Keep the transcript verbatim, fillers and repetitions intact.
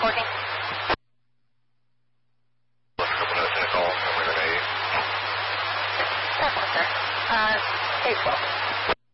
fourteen. Looking for a call, number eight. That's one, sir. Uh, eight twelve.